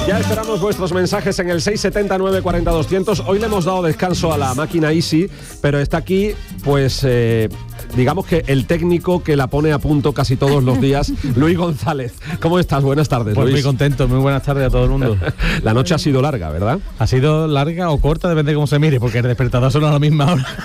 Ya esperamos vuestros mensajes en el 679 40 200. Hoy le hemos dado descanso a la máquina Easy, pero está aquí, pues, digamos que el técnico que la pone a punto casi todos los días, Luis González. ¿Cómo estás? Buenas tardes, pues Luis. Muy contento, muy buenas tardes a todo el mundo. La noche ha sido larga, ¿verdad? Ha sido larga o corta, depende de cómo se mire, porque el despertador suena a la misma hora.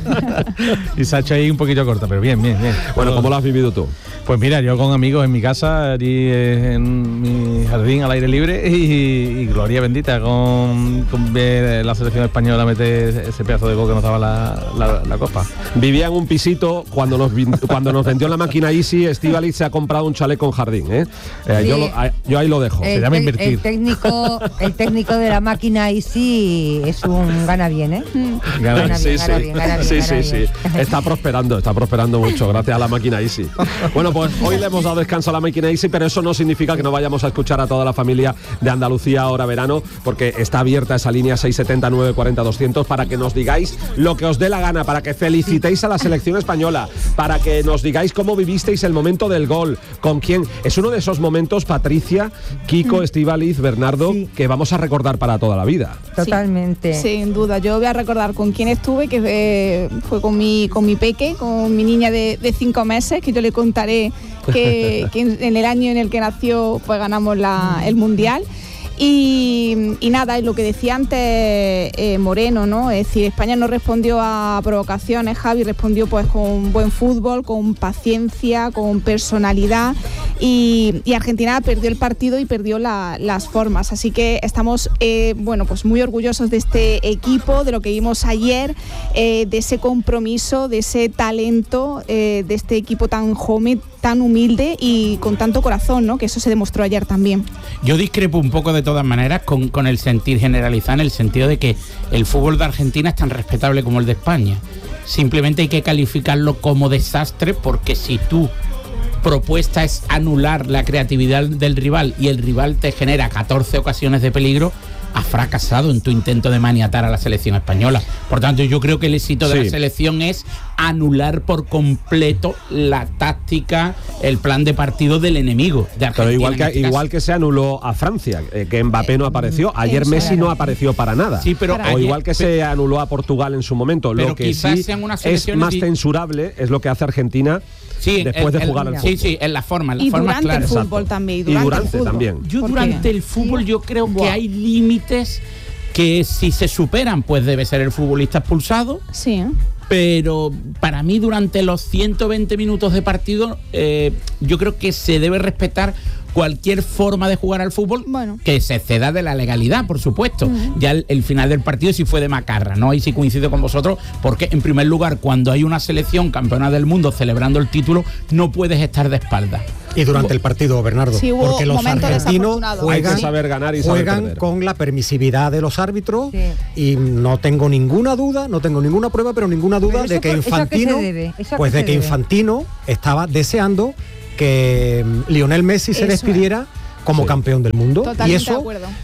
Y se ha hecho ahí un poquito corta, pero bien. Bueno, ¿cómo lo has vivido tú? Pues mira, yo con amigos en mi casa, allí en mi jardín al aire libre, y gloria bendita con ver la selección española meter ese pedazo de gol que nos daba la copa. Vivía en un pisito cuando nos vendió la máquina Easy. Estíbaliz se ha comprado un chalet con jardín, ¿eh? Sí. Yo ahí lo dejo. Se llama invertir. El técnico de la máquina Easy es un gana bien, ¿eh? Gana bien. Está prosperando mucho gracias a la máquina Easy. Bueno, pues hoy le hemos dado descanso a la máquina Easy, pero eso no significa que no vayamos a escuchar a toda la familia de Andalucía ahora verano, porque está abierta esa línea 679 40 200 para que nos digáis lo que os dé la gana, para que felicitéis a la selección española, para que nos digáis cómo vivisteis el momento del gol, con quién. Es uno de esos momentos, Patricia, Kiko, Estíbaliz, Bernardo, que vamos a recordar para toda la vida. Totalmente. Sí, sin duda. Yo voy a recordar con quién estuve, que fue con mi peque, con mi niña de 5 meses, que yo le contaré que en el año en el que nació pues ganamos el Mundial. Y nada, lo que decía antes Moreno, ¿no? Es decir, España no respondió a provocaciones, Javi respondió pues con buen fútbol, con paciencia, con personalidad, y Argentina perdió el partido y perdió las formas. Así que estamos pues muy orgullosos de este equipo, de lo que vimos ayer, de ese compromiso, de ese talento, de este equipo tan joven, tan humilde y con tanto corazón, ¿no? Que eso se demostró ayer también. Yo discrepo un poco de todas maneras con el sentir generalizado, en el sentido de que el fútbol de Argentina es tan respetable como el de España. Simplemente hay que calificarlo como desastre, porque si tu propuesta es anular la creatividad del rival y el rival te genera 14 ocasiones de peligro, has fracasado en tu intento de maniatar a la selección española. Por tanto, yo creo que el éxito de la selección es anular por completo la táctica, el plan de partido del enemigo de Argentina. Pero igual que se anuló a Francia, que Mbappé no apareció. Ayer Messi no apareció para nada. Sí, pero igual que se anuló a Portugal en su momento. Lo que sí es más censurable es lo que hace Argentina después de jugar al fútbol. Sí, en la forma. Y durante el fútbol también. Y durante también. Durante el fútbol yo creo que hay límites que si se superan, pues debe ser el futbolista expulsado. Sí. Pero para mí, durante los 120 minutos de partido, yo creo que se debe respetar cualquier forma de jugar al fútbol, que se exceda de la legalidad, por supuesto. Ya el final del partido sí fue de macarra, ¿no? Ahí sí coincido con vosotros, porque en primer lugar, cuando hay una selección campeona del mundo celebrando el título, no puedes estar de espaldas. Y durante el partido, Bernardo, porque los argentinos juegan con la permisividad de los árbitros, y no tengo ninguna duda, no tengo ninguna prueba, pero ninguna duda de que Infantino estaba deseando que Lionel Messi se despidiera como campeón del mundo. Totalmente, y eso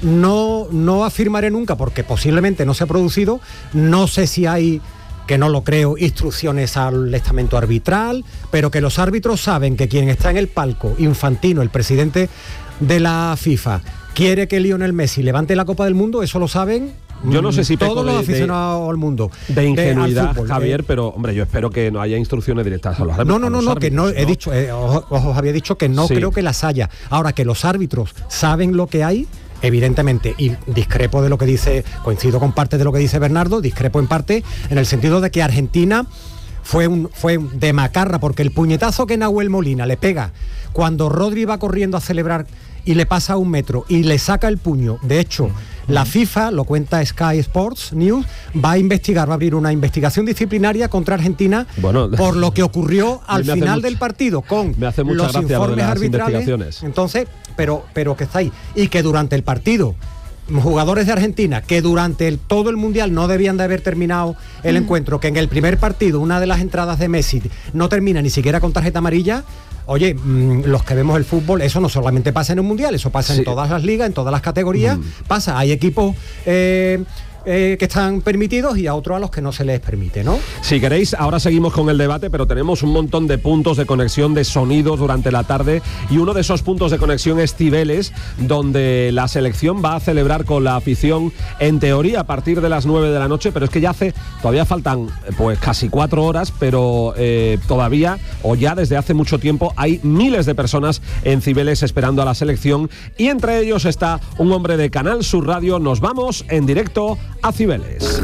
no afirmaré nunca, porque posiblemente no se ha producido. No sé si hay, que no lo creo, instrucciones al estamento arbitral, pero que los árbitros saben que quien está en el palco, Infantino, el presidente de la FIFA, quiere que Lionel Messi levante la Copa del Mundo. Eso lo saben. Yo no sé si todos los aficionados al mundo de ingenuidad, fútbol, Javier, pero hombre, yo espero que no haya instrucciones directas a los árbitros. No, que no he dicho, os había dicho que no creo que las haya. Ahora, que los árbitros saben lo que hay, evidentemente, y discrepo de lo que dice, coincido con parte de lo que dice Bernardo, discrepo en parte en el sentido de que Argentina fue de macarra, porque el puñetazo que Nahuel Molina le pega cuando Rodri va corriendo a celebrar y le pasa a 1 metro y le saca el puño. De hecho, la FIFA, lo cuenta Sky Sports News, va a abrir una investigación disciplinaria contra Argentina por lo que ocurrió al final del partido con los informes arbitrales. Entonces, pero que está ahí. Y que durante el partido, jugadores de Argentina que durante todo el Mundial no debían de haber terminado el encuentro, que en el primer partido una de las entradas de Messi no termina ni siquiera con tarjeta amarilla. Oye, los que vemos el fútbol, eso no solamente pasa en un Mundial, eso pasa en todas las ligas, en todas las categorías, pasa. Hay equipos que están permitidos y a otros a los que no se les permite, ¿no? Si queréis, ahora seguimos con el debate, pero tenemos un montón de puntos de conexión de sonidos durante la tarde y uno de esos puntos de conexión es Cibeles, donde la selección va a celebrar con la afición, en teoría, a partir de las 9 de la noche, pero es que todavía faltan pues casi 4 horas, pero todavía, o ya desde hace mucho tiempo, hay miles de personas en Cibeles esperando a la selección y entre ellos está un hombre de Canal Sur Radio. Nos vamos en directo a Cibeles.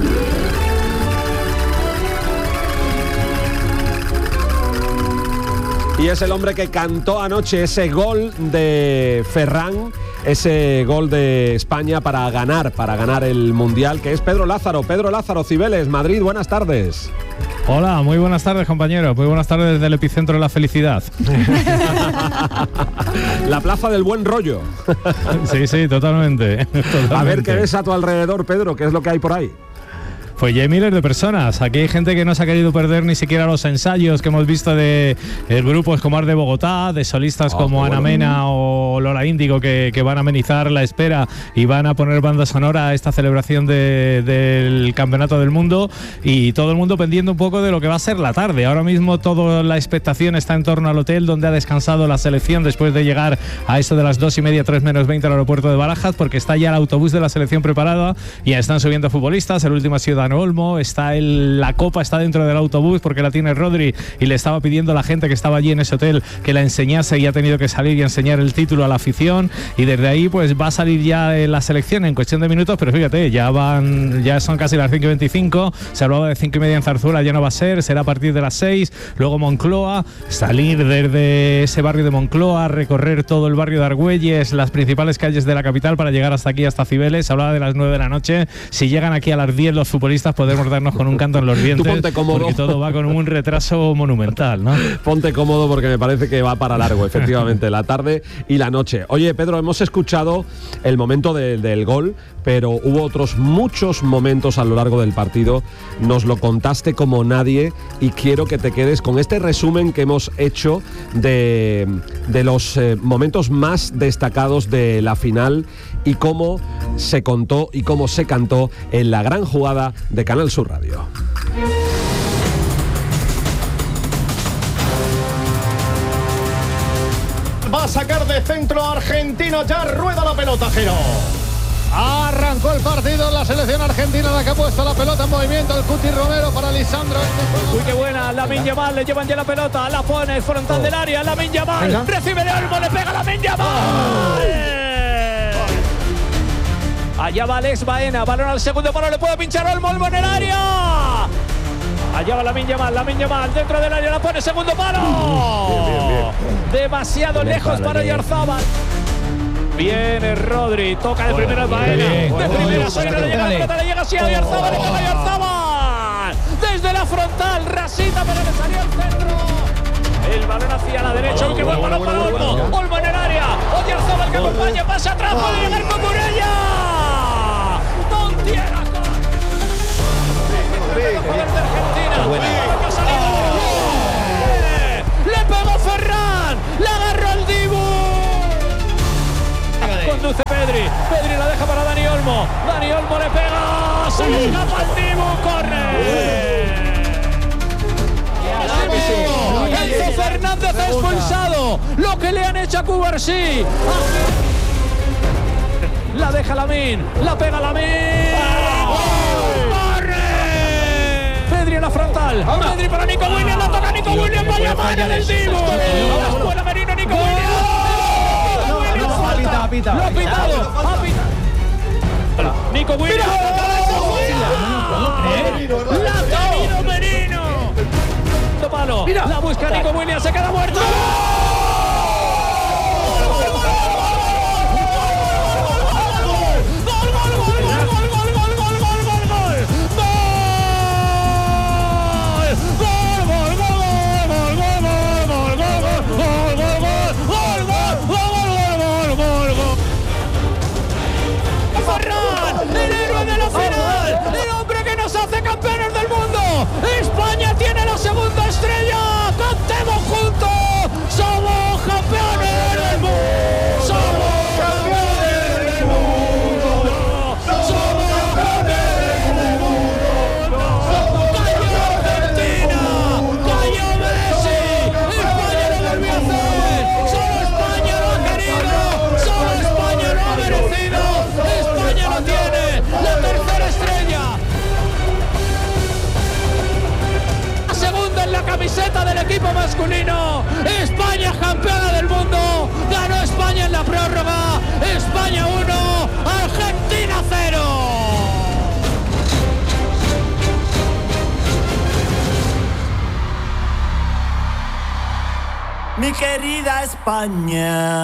Y es el hombre que cantó anoche ese gol de Ferran, ese gol de España para ganar el Mundial, que es Pedro Lázaro. Pedro Lázaro, Cibeles, Madrid, buenas tardes. Hola, muy buenas tardes, compañeros. Muy buenas tardes desde el epicentro de la felicidad. La plaza del buen rollo. Sí, totalmente. A ver qué ves a tu alrededor, Pedro, ¿qué es lo que hay por ahí? Pues ya hay miles de personas. Aquí hay gente que no se ha querido perder ni siquiera los ensayos que hemos visto de grupos como Ar de Bogotá, de solistas como Ana Mena o Lola Índigo que van a amenizar la espera y van a poner banda sonora a esta celebración del Campeonato del Mundo, y todo el mundo pendiente un poco de lo que va a ser la tarde. Ahora mismo toda la expectación está en torno al hotel donde ha descansado la selección después de llegar a eso de las 2:30, 3 menos 20 al aeropuerto de Barajas, porque está ya el autobús de la selección preparado y ya están subiendo futbolistas. El último ha sido Dani Olmo, está la copa está dentro del autobús porque la tiene Rodri y le estaba pidiendo a la gente que estaba allí en ese hotel que la enseñase, y ha tenido que salir y enseñar el título a la afición, y desde ahí pues va a salir ya la selección en cuestión de minutos, pero fíjate, ya son casi las 5:25, se hablaba de 5:30 en Zarzuela, ya no va a ser, será a partir de las 6, luego Moncloa, salir desde ese barrio de Moncloa, recorrer todo el barrio de Argüelles, las principales calles de la capital para llegar hasta aquí, hasta Cibeles. Se hablaba de las 9 de la noche, si llegan aquí a las 10 los futbolistas podemos darnos con un canto en los dientes. Tú ponte cómodo, porque todo va con un retraso monumental, ¿no? Ponte cómodo porque me parece que va para largo, efectivamente, la tarde y la noche. Oye, Pedro, hemos escuchado el momento del gol, pero hubo otros muchos momentos a lo largo del partido. Nos lo contaste como nadie y quiero que te quedes con este resumen que hemos hecho de los momentos más destacados de la final y cómo se contó y cómo se cantó en la gran jugada de Canal Sur Radio. Va a sacar de centro argentino, ya rueda la pelota, Jero. Arrancó el partido, la selección argentina, la que ha puesto la pelota en movimiento, el Cuti Romero para Lisandro. Uy, qué buena, Lamine Yamal, le llevan ya la pelota, la pone frontal del área, Lamine Yamal, recibe de Olmo, le pega Lamine Yamal. Allá va Alex Baena, balón al segundo palo, le puede pinchar Olmo en el área. Allá va Lamine Yamal, dentro del área, la pone segundo palo. Bien. Demasiado lejos para Oyarzábal. Viene Rodri, toca de primera Baena. De primera Baena, le llega la pelota, le llega así a Oyarzábal, le cae Oyarzábal. Desde la frontal, rasita, pero le salió al centro. El balón hacia la derecha, que buen balón para Olmo. Olmo en el área, Oyarzábal que acompaña, pasa atrás, puede llegar con Muralla. Montiera con el poder de Argentina. Le pegó Ferran, la agarró el Dibu. Conduce Pedri la deja para Dani Olmo le pega, se le escapa el Dibu, corre. Enzo Fernández ha expulsado, lo que le han hecho a Cubarsí. La deja Lamine, la pega Lamine. Pedri en la frontal, Pedri para Nico Williams, la toca Nico Williams, vaya mano del Dibu. La escuela Merino, Nico Williams. Lo ha pitado. Nico Williams. La ha tenido Merino. Palo. La busca Nico Williams, se queda muerto. El héroe de la final, el hombre que nos hace campeones del mundo. España tiene la segunda estrella. Cantemos juntos. Somos campeones del mundo. Somos campeones del mundo. Somos campeones del equipo masculino. España campeona del mundo. Ganó España en la prórroga. España 1, Argentina 0. Mi querida España,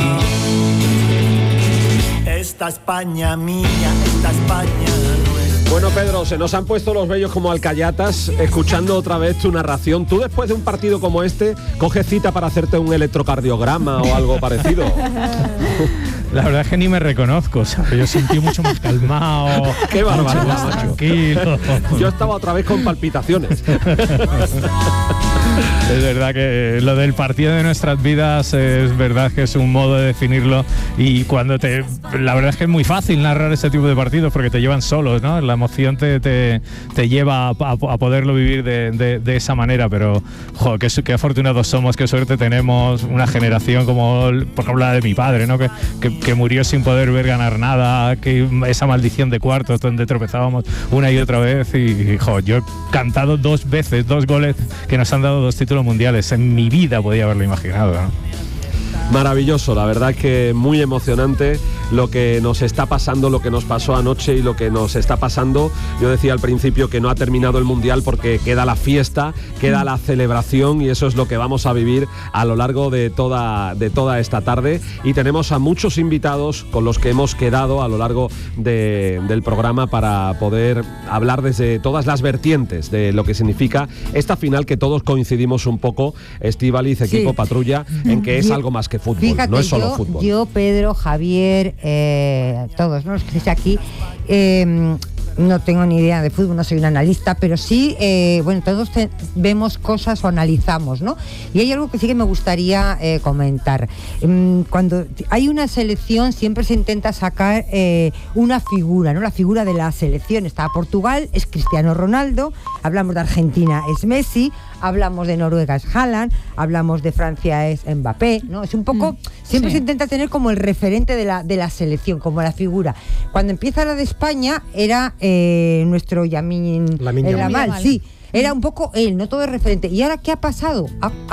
esta España mía, esta España nuestra. Bueno, Pedro, se nos han puesto los vellos como alcayatas escuchando otra vez tu narración. ¿Tú después de un partido como este coges cita para hacerte un electrocardiograma o algo parecido? La verdad es que ni me reconozco, ¿sabes? Yo sentí mucho más calmado. ¡Qué barbaridad, más macho! Tranquilo. Yo estaba otra vez con palpitaciones. Es verdad que lo del partido de nuestras vidas es verdad que es un modo de definirlo, y la verdad es que es muy fácil narrar este tipo de partidos porque te llevan solos, ¿no? La emoción te lleva a poderlo vivir de esa manera, pero jo, qué afortunados somos, qué suerte tenemos, una generación como por ejemplo la de mi padre, ¿no? Que murió sin poder ver ganar nada, que esa maldición de cuartos donde tropezábamos una y otra vez, y jo, yo he cantado 2 veces 2 goles que nos han dado 2 títulos mundiales. En mi vida podía haberlo imaginado, ¿no? Maravilloso, la verdad que muy emocionante lo que nos está pasando, lo que nos pasó anoche y lo que nos está pasando. Yo decía al principio que no ha terminado el Mundial porque queda la fiesta, queda la celebración, y eso es lo que vamos a vivir a lo largo de toda esta tarde, y tenemos a muchos invitados con los que hemos quedado a lo largo del programa para poder hablar desde todas las vertientes de lo que significa esta final, que todos coincidimos un poco, Estíbaliz, equipo Patrulla, en que es algo más que fútbol. Fíjate, no es solo fútbol. Yo, Pedro, Javier, todos, ¿no?, los que estáis aquí, no tengo ni idea de fútbol, no soy un analista, pero sí, bueno, todos vemos cosas o analizamos, ¿no? Y hay algo que sí que me gustaría comentar. Cuando hay una selección siempre se intenta sacar una figura, ¿no? La figura de la selección. Está Portugal, es Cristiano Ronaldo, hablamos de Argentina, es Messi, hablamos de Noruega, es Haaland, hablamos de Francia, es Mbappé, ¿no? Es un poco, siempre se intenta tener como el referente de la selección, como la figura. Cuando empieza la de España era nuestro Lamine Yamal, sí. Era un poco él, no todo es referente. ¿Y ahora qué ha pasado?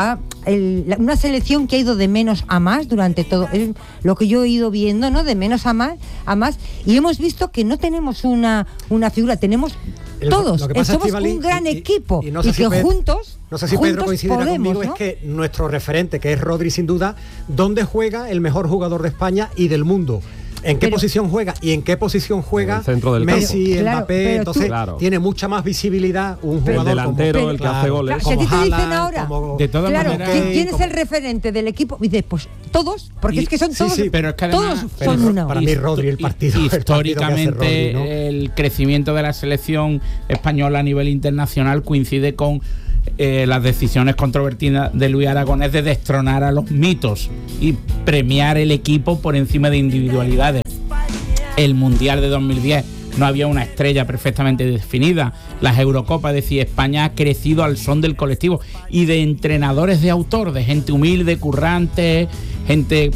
Una selección que ha ido de menos a más durante todo, es lo que yo he ido viendo, ¿no? De menos a más, y hemos visto que no tenemos una figura, tenemos todos, somos un gran equipo, y que juntos... No sé si Pedro coincidirá conmigo, ¿no? Es que nuestro referente, que es Rodri sin duda, ¿dónde juega el mejor jugador de España y del mundo? ¿En qué posición juega? ¿Y en qué posición juega Messi, Mbappé? Entonces tiene mucha más visibilidad un jugador delantero, como el que hace goles. ¿Qué te dicen ahora? De todas maneras, ¿quién es el referente del equipo? Y dices, pues todos, porque es que son todos. Sí, pero es que además, todos son uno. Para mí Rodri el partido. Históricamente el crecimiento de la selección española a nivel internacional coincide con las decisiones controvertidas de Luis Aragonés de destronar a los mitos y premiar el equipo por encima de individualidades. El Mundial de 2010 no había una estrella perfectamente definida. Las Eurocopas, es decir, España ha crecido al son del colectivo y de entrenadores de autor, de gente humilde, currante, gente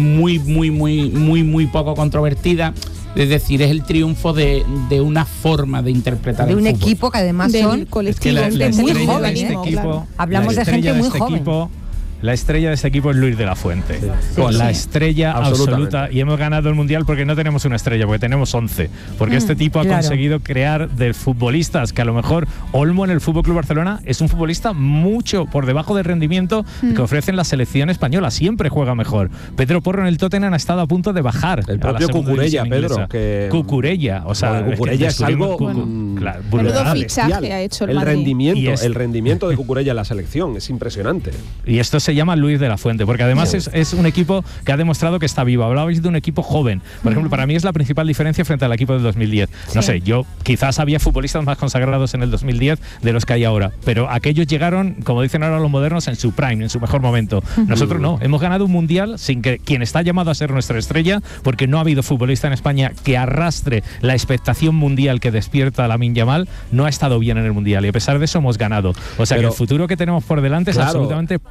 muy poco controvertida. Es decir, es el triunfo de una forma de interpretar el fútbol. De un equipo que además son colectivos muy jóvenes. Hablamos de gente muy joven. La estrella de este equipo es Luis de la Fuente. La estrella absoluta. Y hemos ganado el Mundial porque no tenemos una estrella, porque tenemos 11. Porque este tipo ha conseguido crear de futbolistas que a lo mejor Olmo en el FC Barcelona es un futbolista mucho por debajo del rendimiento que ofrecen la selección española. Siempre juega mejor. Pedro Porro en el Tottenham ha estado a punto de bajar. El propio Cucurella, Pedro. Cucurella. O sea, Cucurella es algo menudo fichaje ha hecho el Madrid. El rendimiento de Cucurella en la selección es impresionante. Y esto se llama Luis de la Fuente, porque además es un equipo que ha demostrado que está vivo. Hablabais de un equipo joven. Por ejemplo, para mí es la principal diferencia frente al equipo del 2010. No sé, yo quizás había futbolistas más consagrados en el 2010 de los que hay ahora, pero aquellos llegaron, como dicen ahora los modernos, en su prime, en su mejor momento. Nosotros no. Hemos ganado un Mundial sin que quien está llamado a ser nuestra estrella, porque no ha habido futbolista en España que arrastre la expectación mundial que despierta Lamine Yamal, no ha estado bien en el Mundial, y a pesar de eso hemos ganado. O sea, que el futuro que tenemos por delante es absolutamente primoroso.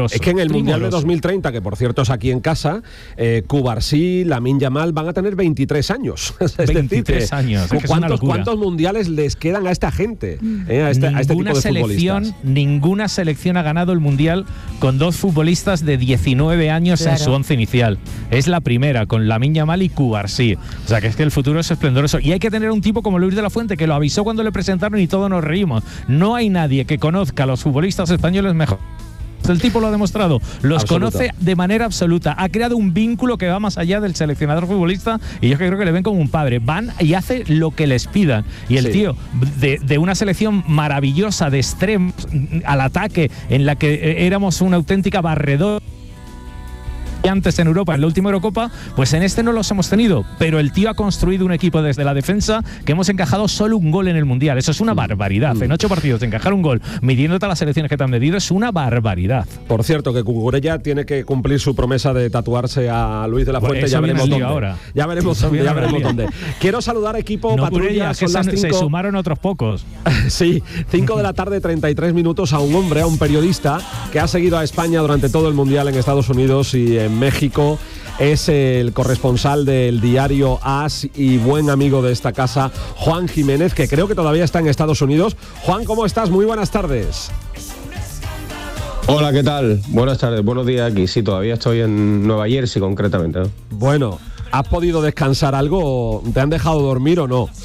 primoroso. Es que en el Mundial de 2030, que por cierto es aquí en casa, Cubarsí, Lamine Yamal van a tener 23 años. Es 23 años. Es que ¿Cuántos mundiales les quedan a esta gente? A este tipo de futbolistas. Ninguna selección ha ganado el Mundial con 2 futbolistas de 19 años en su once inicial. Es la primera, con Lamine Yamal y Cubarsí. O sea, que es que el futuro es esplendoroso. Y hay que tener un tipo como Luis de la Fuente, que lo avisó cuando le presentaron y todos nos reímos. No hay nadie que conozca a los futbolistas españoles mejor. El tipo lo ha demostrado, los conoce de manera absoluta, ha creado un vínculo que va más allá del seleccionador futbolista y yo creo que le ven como un padre, van y hace lo que les pidan y el tío de una selección maravillosa de extremos al ataque en la que éramos una auténtica barredora antes en Europa, en la última Eurocopa, pues en este no los hemos tenido, pero el tío ha construido un equipo desde la defensa que hemos encajado solo un gol en el Mundial. Eso es una barbaridad. En 8 partidos encajar un gol, midiendo todas las selecciones que te han medido, es una barbaridad. Por cierto, que Cucurella tiene que cumplir su promesa de tatuarse a Luis de la Fuente. Ya veremos dónde. Ahora. Ya veremos dónde. Quiero saludar equipo Patrulla. Que se sumaron otros pocos. Sí, 5 de la tarde, 33 minutos, a un hombre, a un periodista que ha seguido a España durante todo el Mundial en Estados Unidos y en México. Es el corresponsal del diario AS y buen amigo de esta casa, Juan Jiménez, que creo que todavía está en Estados Unidos. Juan, ¿cómo estás? Muy buenas tardes. Hola, ¿qué tal? Buenas tardes, buenos días aquí. Sí, todavía estoy en Nueva Jersey concretamente, ¿no? Bueno, ¿has podido descansar algo? ¿Te han dejado dormir o no?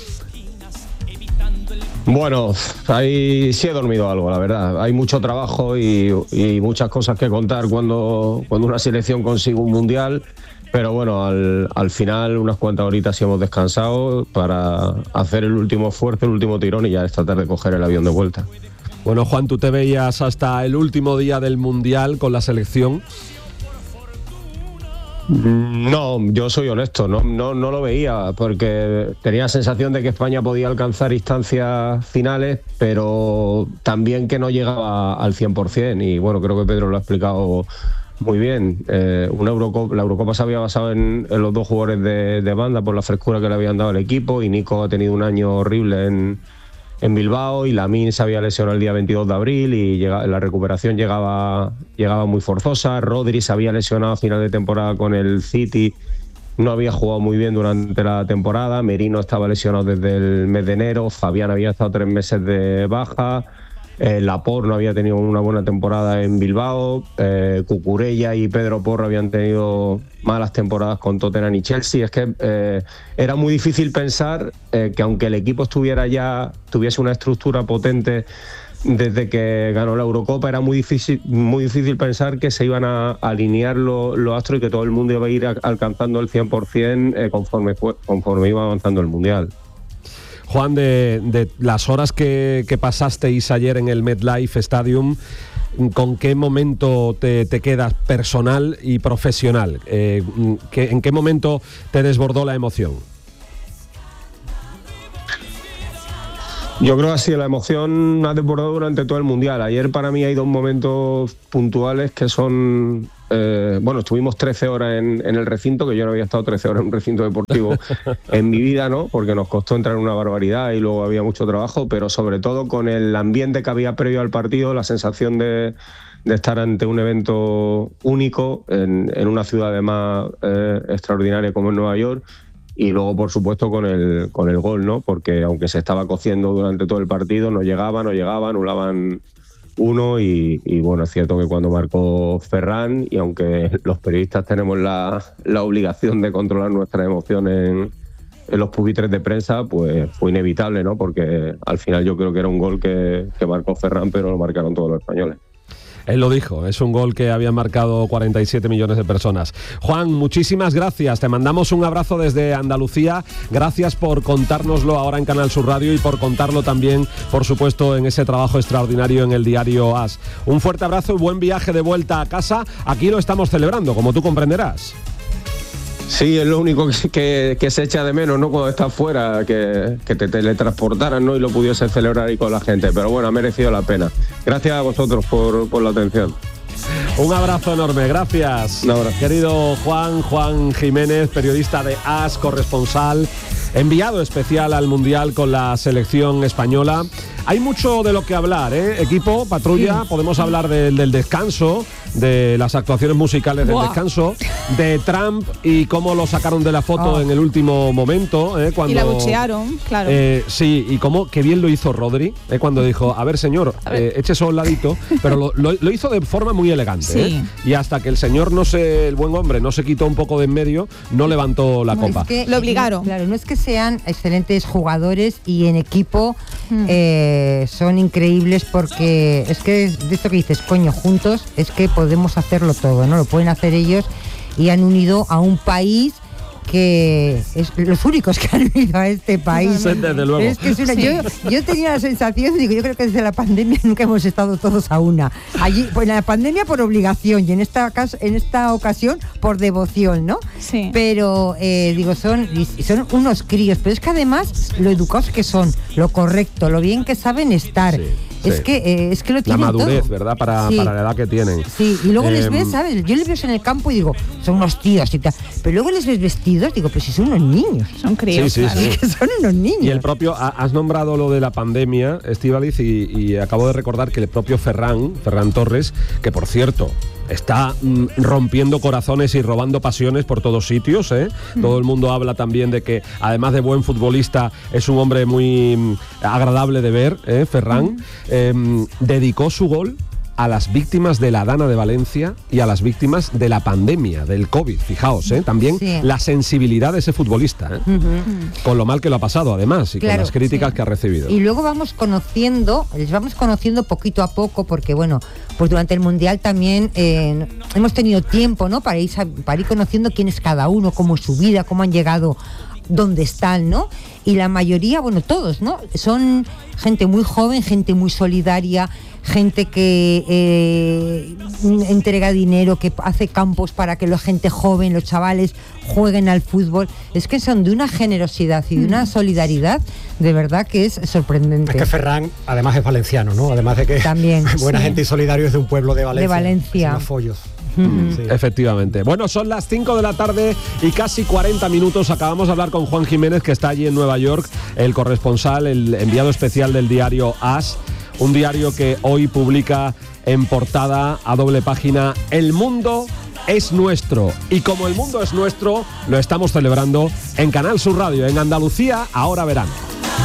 Bueno, sí he dormido algo, la verdad. Hay mucho trabajo y muchas cosas que contar cuando una selección consigue un mundial. Pero bueno, al final unas cuantas horitas sí hemos descansado para hacer el último esfuerzo, el último tirón y ya esta tarde coger el avión de vuelta. Bueno, Juan, tú te veías hasta el último día del mundial con la selección. No, yo soy honesto, no lo veía porque tenía la sensación de que España podía alcanzar instancias finales, pero también que no llegaba al 100%, y bueno, creo que Pedro lo ha explicado muy bien. La Eurocopa se había basado en los 2 jugadores de banda por la frescura que le habían dado al equipo, y Nico ha tenido un año horrible en Bilbao, y Lamine se había lesionado el día 22 de abril y la recuperación llegaba muy forzosa. Rodri se había lesionado a final de temporada con el City, no había jugado muy bien durante la temporada. Merino estaba lesionado desde el mes de enero, Fabián había estado 3 meses de baja, Laporte no había tenido una buena temporada en Bilbao, Cucurella y Pedro Porro habían tenido malas temporadas con Tottenham y Chelsea. Es que era muy difícil pensar que aunque el equipo tuviese una estructura potente desde que ganó la Eurocopa, era muy difícil pensar que se iban a alinear los astros y que todo el mundo iba a ir alcanzando el 100% conforme iba avanzando el Mundial. Juan, de las horas que pasasteis ayer en el MetLife Stadium, ¿con qué momento te quedas personal y profesional? ¿En qué momento te desbordó la emoción? Yo creo que así la emoción ha desbordado durante todo el Mundial. Ayer para mí hay 2 momentos puntuales que son... estuvimos 13 horas en el recinto, que yo no había estado 13 horas en un recinto deportivo en mi vida, ¿no? Porque nos costó entrar en una barbaridad y luego había mucho trabajo, pero sobre todo con el ambiente que había previo al partido, la sensación de estar ante un evento único en una ciudad además extraordinaria como es Nueva York. Y luego, por supuesto, con el gol, ¿no? Porque aunque se estaba cociendo durante todo el partido, no llegaba, anulaban uno y bueno, es cierto que cuando marcó Ferran, y aunque los periodistas tenemos la obligación de controlar nuestras emociones en los pupitres de prensa, pues fue inevitable, ¿no? Porque al final yo creo que era un gol que marcó Ferran, pero lo marcaron todos los españoles. Él lo dijo, es un gol que habían marcado 47 millones de personas. Juan, muchísimas gracias, te mandamos un abrazo desde Andalucía, gracias por contárnoslo ahora en Canal Sur Radio y por contarlo también, por supuesto, en ese trabajo extraordinario en el diario AS. Un fuerte abrazo y buen viaje de vuelta a casa, aquí lo estamos celebrando, como tú comprenderás. Sí, es lo único que se echa de menos, ¿no? Cuando estás fuera, que te teletransportaran, ¿no? Y lo pudiese celebrar ahí con la gente. Pero bueno, ha merecido la pena. Gracias a vosotros por la atención. Un abrazo enorme, gracias. Un abrazo. Querido Juan Jiménez, periodista de AS, corresponsal, enviado especial al Mundial con la selección española. Hay mucho de lo que hablar, ¿eh? Equipo, Patrulla, podemos hablar del descanso, de las actuaciones musicales del descanso, de Trump y cómo lo sacaron de la foto en el último momento. Cuando, y la buchearon, claro. Sí, y cómo que bien lo hizo Rodri, cuando dijo, a ver señor, échese a un ladito, pero lo hizo de forma muy elegante. Sí. Y hasta que el señor, el buen hombre, no se quitó un poco de en medio, no levantó la copa. Es que, lo obligaron. Claro, no es que sean excelentes jugadores y en equipo son increíbles, porque es que de esto que dices, coño, juntos es que podemos hacerlo todo, ¿no? Lo pueden hacer ellos y han unido a un país que es los únicos que han unido a este país. Sí, desde luego. Es que es una, yo tenía la sensación, digo, yo creo que desde la pandemia nunca hemos estado todos a una. Allí, pues en la pandemia por obligación y en esta ocasión por devoción, ¿no? Sí. Pero digo, son unos críos, pero es que además lo educados que son, lo correcto, lo bien que saben estar. Sí. Es que lo tienen la madurez, todo. ¿verdad? Para la edad que tienen. Sí, y luego les ves, ¿sabes? Yo les veo en el campo y digo, son unos tíos y tal. Pero luego les ves vestidos, digo, pero si son unos niños. Son críos. Sí. Que son unos niños. Y el propio, has nombrado lo de la pandemia, Estíbaliz, y acabo de recordar que el propio Ferran Torres, que por cierto está rompiendo corazones y robando pasiones por todos sitios, ¿eh? Todo el mundo habla también de que, además de buen futbolista, es un hombre muy agradable de ver, Ferran. Dedicó su gol a las víctimas de la Dana de Valencia y a las víctimas de la pandemia, del COVID. Fijaos, también la sensibilidad de ese futbolista, con lo mal que lo ha pasado, además, y con las críticas que ha recibido. Y luego les vamos conociendo poquito a poco, porque bueno, pues durante el Mundial también hemos tenido tiempo, ¿no? Para ir conociendo quién es cada uno, cómo es su vida, cómo han llegado donde están, ¿no? Y la mayoría, bueno, todos, ¿no? Son gente muy joven, gente muy solidaria, gente que entrega dinero, que hace campos para que la gente joven, los chavales, jueguen al fútbol. Es que son de una generosidad y de una solidaridad, de verdad que es sorprendente. Es que Ferran, además, es valenciano, ¿no? Además de que también, buena gente y solidario, es de un pueblo de Valencia. De Valencia. Follos. Sí. Efectivamente. Bueno, son las 5 de la tarde y casi 40 minutos. Acabamos de hablar con Juan Jiménez, que está allí en Nueva York, el corresponsal, el enviado especial del diario AS, un diario que hoy publica en portada a doble página: El mundo es nuestro. Y como el mundo es nuestro, lo estamos celebrando en Canal Sur Radio, en Andalucía, ahora verano.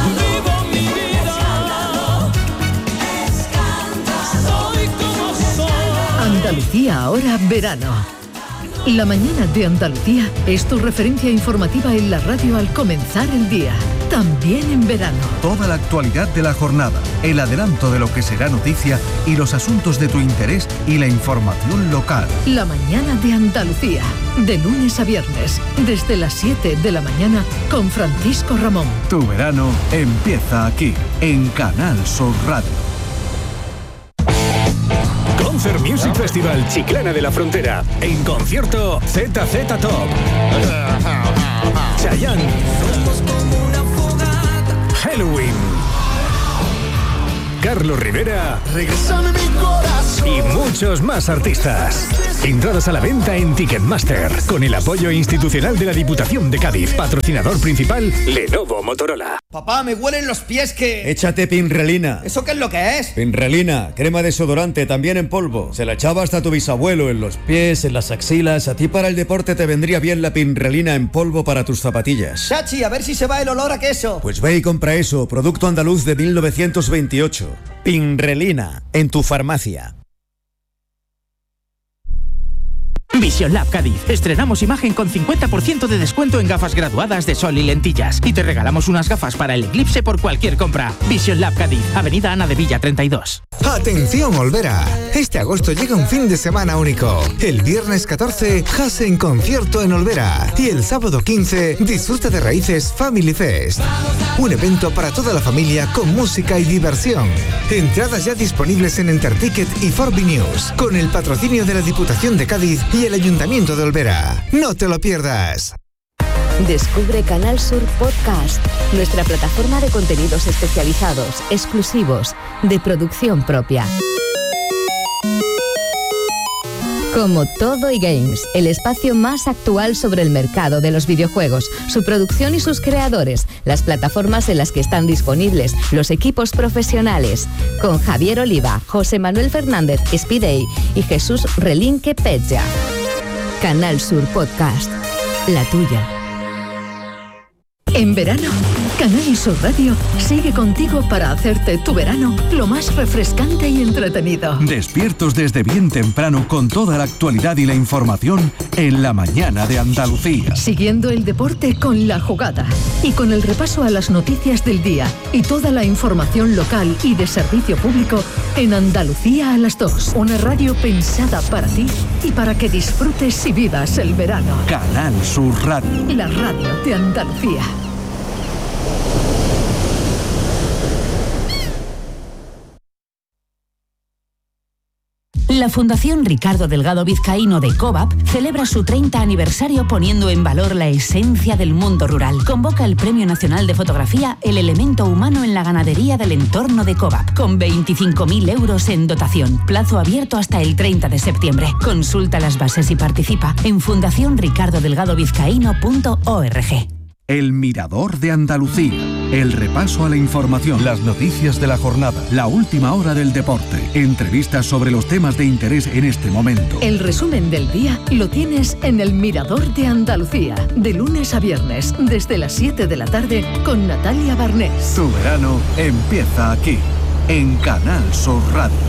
Andalucía ahora verano. La mañana de Andalucía es tu referencia informativa en la radio al comenzar el día, también en verano. Toda la actualidad de la jornada, el adelanto de lo que será noticia y los asuntos de tu interés y la información local. La mañana de Andalucía, de lunes a viernes, desde las 7 de la mañana con Francisco Ramón. Tu verano empieza aquí, en Canal Sur Radio. Concert Music Festival Chiclana de la Frontera. En concierto ZZ Top, Chayanne, Halloween, Carlos Rivera y muchos más artistas. Entradas a la venta en Ticketmaster, con el apoyo institucional de la Diputación de Cádiz. Patrocinador principal, Lenovo Motorola. Papá, me huelen los pies que... Échate Pinrelina. ¿Eso qué es lo que es? Pinrelina, crema desodorante, también en polvo. Se la echaba hasta tu bisabuelo, en los pies, en las axilas. A ti para el deporte te vendría bien la Pinrelina en polvo para tus zapatillas. Chachi, a ver si se va el olor a queso. Pues ve y compra eso, producto andaluz de 1928. Pinrelina, en tu farmacia. Vision Lab Cádiz. Estrenamos imagen con 50% de descuento en gafas graduadas de sol y lentillas. Y te regalamos unas gafas para el eclipse por cualquier compra. Vision Lab Cádiz, Avenida Ana de Villa 32. Atención Olvera, este agosto llega un fin de semana único. El viernes 14, Has en concierto en Olvera. Y el sábado 15, disfruta de Raíces Family Fest. Un evento para toda la familia con música y diversión. Entradas ya disponibles en Enterticket y Forbi News, con el patrocinio de la Diputación de Cádiz y el Ayuntamiento de Olvera. No te lo pierdas. Descubre Canal Sur Podcast, nuestra plataforma de contenidos especializados, exclusivos, de producción propia. Como Todo y Games, el espacio más actual sobre el mercado de los videojuegos, su producción y sus creadores, las plataformas en las que están disponibles, los equipos profesionales. Con Javier Oliva, José Manuel Fernández Spidey y Jesús Relinque Pecha. Canal Sur Podcast, la tuya. En verano, Canal Sur Radio sigue contigo para hacerte tu verano lo más refrescante y entretenido. Despiertos desde bien temprano con toda la actualidad y la información en la mañana de Andalucía. Siguiendo el deporte con La Jugada y con el repaso a las noticias del día y toda la información local y de servicio público en Andalucía a las 2. Una radio pensada para ti y para que disfrutes y vivas el verano. Canal Sur Radio. La radio de Andalucía. La Fundación Ricardo Delgado Vizcaíno de COVAP celebra su 30 aniversario poniendo en valor la esencia del mundo rural. Convoca el Premio Nacional de Fotografía El Elemento Humano en la Ganadería del Entorno de COVAP, con 25.000 euros en dotación. Plazo abierto hasta el 30 de septiembre. Consulta las bases y participa en fundacionricardodelgadovizcaíno.org. El Mirador de Andalucía. El repaso a la información, las noticias de la jornada, la última hora del deporte, entrevistas sobre los temas de interés en este momento. El resumen del día lo tienes en El Mirador de Andalucía, de lunes a viernes, desde las 7 de la tarde, con Natalia Barnés. Tu verano empieza aquí, en Canal Sur Radio.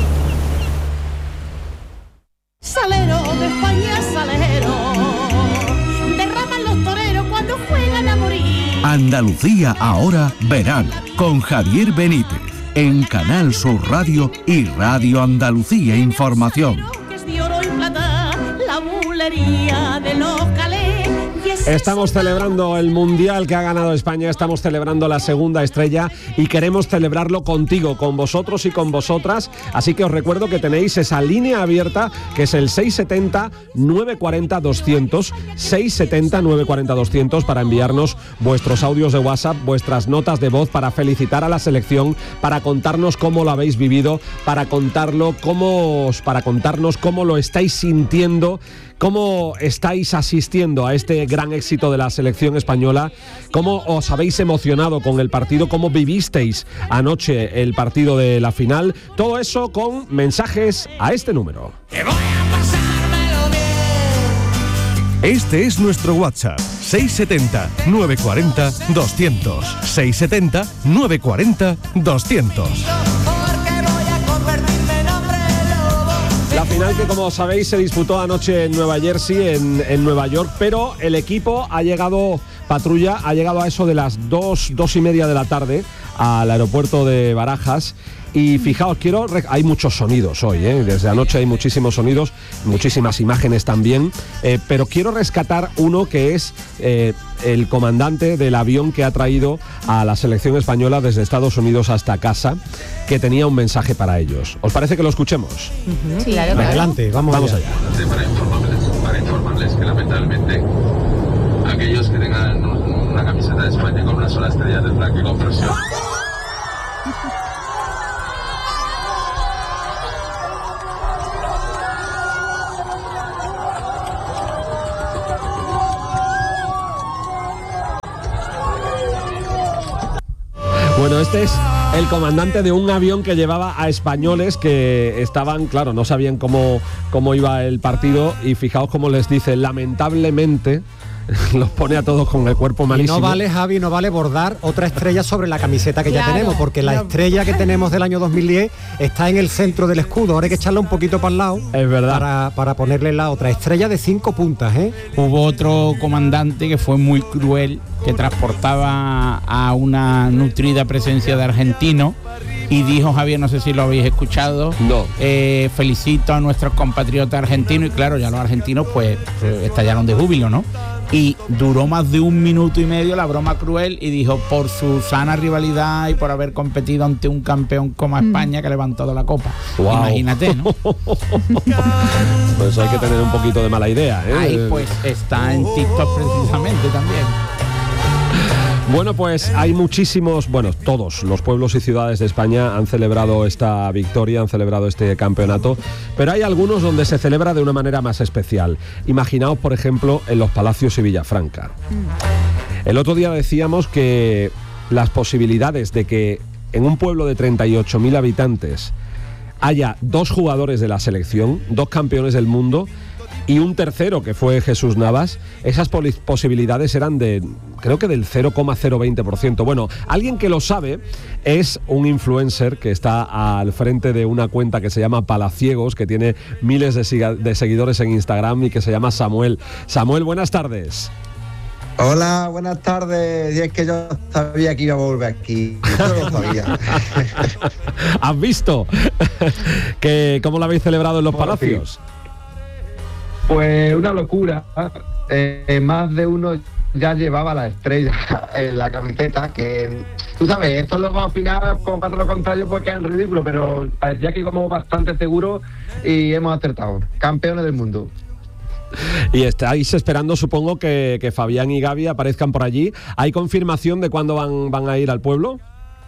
Salero de España, salero. Derraman los toreros cuando juegan a morir. Andalucía ahora, verano, con Javier Benítez, en Canal Sur Radio y Radio Andalucía Información. Que es de oro y plata, la bulería de los calés. Estamos celebrando el Mundial que ha ganado España, estamos celebrando la segunda estrella y queremos celebrarlo contigo, con vosotros y con vosotras. Así que os recuerdo que tenéis esa línea abierta que es el 670-940-200, 670-940-200 para enviarnos vuestros audios de WhatsApp, vuestras notas de voz para felicitar a la selección, para contarnos cómo lo habéis vivido, para contarnos cómo lo estáis sintiendo, cómo estáis asistiendo a este gran éxito de la selección española, cómo os habéis emocionado con el partido, cómo vivisteis anoche el partido de la final. Todo eso con mensajes a este número. Este es nuestro WhatsApp, 670-940-200, 670-940-200. La final que, como sabéis, se disputó anoche en Nueva Jersey, en Nueva York, pero el equipo ha llegado a eso de las 2:30 de la tarde al aeropuerto de Barajas. Y fijaos, hay muchos sonidos hoy, desde anoche hay muchísimos sonidos, muchísimas imágenes también, pero quiero rescatar uno que es el comandante del avión que ha traído a la selección española desde Estados Unidos hasta casa, que tenía un mensaje para ellos. ¿Os parece que lo escuchemos? Sí, claro. Adelante, vamos allá. Para informarles que lamentablemente aquellos que tengan una camiseta de España con una sola estrella tendrán que comprarse. Bueno, este es el comandante de un avión que llevaba a españoles que estaban, claro, no sabían cómo iba el partido, y fijaos cómo les dice, lamentablemente, los pone a todos con el cuerpo malísimo. Y no vale, Javi, no vale bordar otra estrella sobre la camiseta que ya tenemos, porque la estrella que tenemos del año 2010 está en el centro del escudo. Ahora hay que echarla un poquito para el lado. Es verdad. Para ponerle la otra estrella de 5 puntas, Hubo otro comandante que fue muy cruel, que transportaba a una nutrida presencia de argentinos y dijo, Javier, no sé si lo habéis escuchado, felicito a nuestros compatriotas argentinos, y claro, ya los argentinos pues estallaron de júbilo, ¿no? Y duró más de 1 minuto y medio la broma cruel, y dijo, por su sana rivalidad y por haber competido ante un campeón como España que ha levantado la copa. Wow. Imagínate, ¿no? Pues hay que tener un poquito de mala idea, Ahí pues está en TikTok precisamente también. Bueno, pues hay muchísimos, todos los pueblos y ciudades de España han celebrado esta victoria, han celebrado este campeonato, pero hay algunos donde se celebra de una manera más especial. Imaginaos, por ejemplo, en los Palacios y Villafranca. El otro día decíamos que las posibilidades de que en un pueblo de 38.000 habitantes haya 2 jugadores de la selección, 2 campeones del mundo y un tercero que fue Jesús Navas, esas posibilidades eran creo que del 0,020%. Bueno, alguien que lo sabe es un influencer que está al frente de una cuenta que se llama Palaciegos, que tiene miles de seguidores en Instagram y que se llama Samuel. Samuel, buenas tardes. Hola, buenas tardes. Y es que yo sabía que iba a volver aquí. Yo lo sabía. ¿Has visto cómo lo habéis celebrado en los Palacios? Pues una locura. Más de uno ya llevaba la estrella en la camiseta, que tú sabes, esto lo vamos a opinar como para lo contrario porque es ridículo, pero parecía que íbamos bastante seguros y hemos acertado. Campeones del mundo. Y estáis esperando, supongo, que Fabián y Gaby aparezcan por allí. ¿Hay confirmación de cuándo van a ir al pueblo?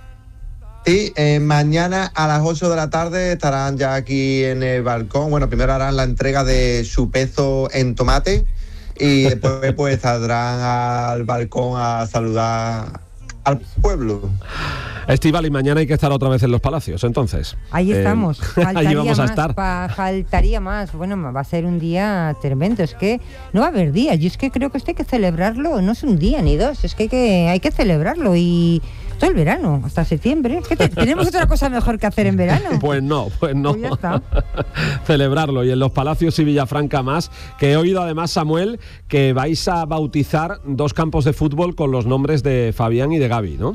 Sí, mañana a las 8 de la tarde estarán ya aquí en el balcón. Bueno, primero harán la entrega de su peso en tomate y después pues saldrán al balcón a saludar al pueblo. Estíbaliz, mañana hay que estar otra vez en los Palacios, entonces. Ahí estamos. Allí vamos a estar. Faltaría más. Bueno, va a ser un día tremendo. Es que no va a haber día. Yo es que creo que esto hay que celebrarlo. No es un día ni 2. Es que hay que celebrarlo y todo el verano, hasta septiembre. ¿Tenemos otra cosa mejor que hacer en verano? Pues no. Pues ya está. Celebrarlo. Y en los Palacios y Villafranca más, que he oído además, Samuel, que vais a bautizar 2 campos de fútbol con los nombres de Fabián y de Gaby, ¿no?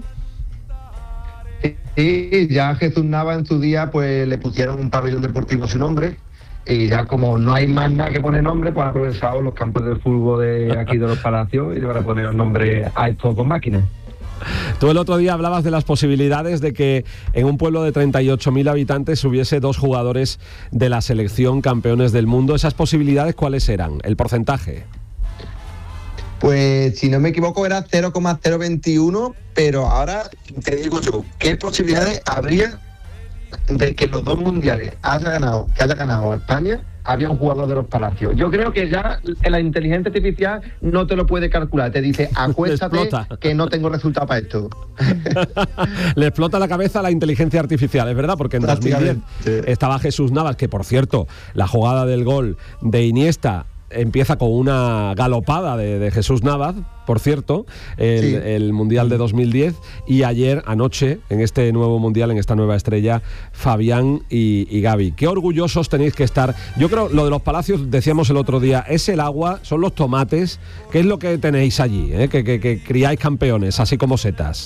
Sí, ya a Jesús Nava en su día pues le pusieron un pabellón deportivo su nombre y ya como no hay más nada que poner nombre, pues han aprovechado los campos de fútbol de aquí de los Palacios y le van a poner el nombre a estos con máquinas. Tú el otro día hablabas de las posibilidades de que en un pueblo de 38.000 habitantes hubiese 2 jugadores de la selección campeones del mundo. ¿Esas posibilidades cuáles eran? ¿El porcentaje? Pues si no me equivoco era 0,021, pero ahora te digo yo, ¿qué posibilidades habría de que los 2 mundiales que haya ganado España, había un jugador de los Palacios? Yo creo que ya la inteligencia artificial no te lo puede calcular, te dice, acuéstate que no tengo resultado para esto. Le explota la cabeza a la inteligencia artificial, es verdad, porque en 2010 estaba Jesús Navas, que por cierto, la jugada del gol de Iniesta empieza con una galopada de Jesús Navas, por cierto, el Mundial de 2010, y anoche, en este nuevo Mundial, en esta nueva estrella, Fabián y Gaby. Qué orgullosos tenéis que estar. Yo creo, lo de los Palacios, decíamos el otro día, es el agua, son los tomates. ¿Qué es lo que tenéis allí? Que criáis campeones, así como setas.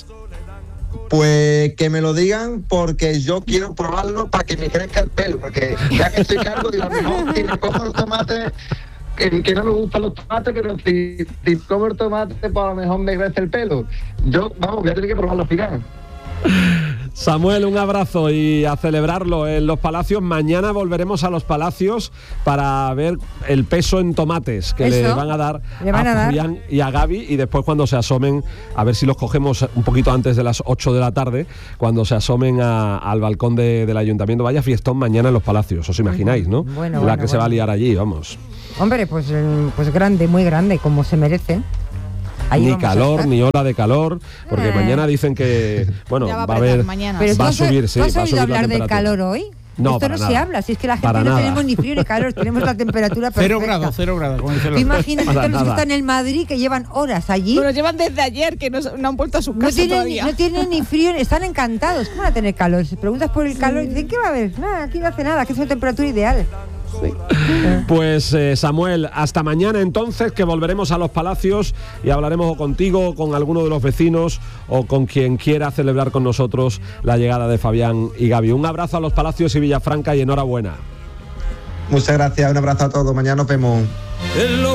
Pues que me lo digan porque yo quiero probarlo para que me crezca el pelo, porque ya que estoy cargo, digo, a lo mejor si me cojo los tomates, que no me gustan los tomates, pero si como el tomate, pues a lo mejor me crece el pelo. Yo, voy a tener que probarlo al final. Samuel, un abrazo y a celebrarlo en los Palacios. Mañana volveremos a los Palacios para ver el peso en tomates que le van a dar a Fabián y a Gaby, y después cuando se asomen, a ver si los cogemos un poquito antes de las 8 de la tarde, cuando se asomen al balcón del ayuntamiento. Vaya fiestón mañana en los Palacios, os imagináis, ¿no? La que se va a liar allí, vamos. Hombre, pues grande, muy grande, como se merecen. Ahí ni calor, ni ola de calor, porque mañana dicen que, bueno, va a haber, va a subir, sí, va a subir la temperatura. ¿Has oído hablar del calor hoy? No, esto no se habla, si es que la gente no tenemos ni frío ni calor, tenemos la temperatura perfecta. 0 grados, como dice Imagínate que los que están en Madrid, que llevan horas allí. Pero llevan desde ayer, que no han vuelto a su casa todavía. No tienen ni frío, están encantados. ¿Cómo van a tener calor? Si preguntas por el calor, dicen, ¿qué va a haber? Nada, aquí no hace nada, que es una temperatura ideal. Sí. Pues Samuel, hasta mañana entonces, que volveremos a los Palacios y hablaremos o contigo, o con alguno de los vecinos, o con quien quiera celebrar con nosotros la llegada de Fabián y Gaby. Un abrazo a los Palacios y Villafranca y enhorabuena. Muchas gracias, un abrazo a todos, mañana nos vemos.